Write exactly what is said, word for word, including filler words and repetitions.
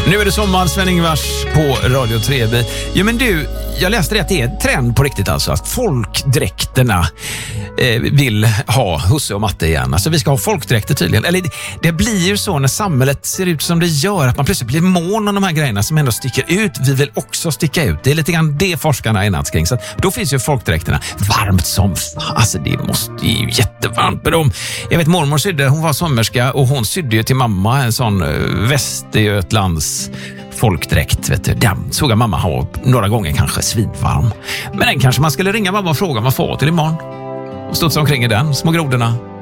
Nu är det sommar, Sven-Ingvars på Radio tre. Ja men du, jag läste det att det är en trend på riktigt alltså. Att folkdräkterna eh, vill ha husse och matte igen. Alltså vi ska ha folkdräkter tydligen. Eller det, det blir ju så när samhället ser ut som det gör. Att man plötsligt blir mån om de här grejerna som ändå sticker ut. Vi vill också sticka ut. Det är lite grann det forskarna är natts kring. Så att då finns ju folkdräkterna varmt som fan. Alltså det måste det är ju jättevarmt med dem. Jag vet mormor sydde, hon var sommerska och hon sydde ju till mamma en sån uh, Västergötlands folkdräkt, vet du. Den såg jag mamma ha några gånger kanske svinvarm. Men den kanske man skulle ringa mamma och fråga vad man får till imorgon. Och studsa omkring i den, små grodorna.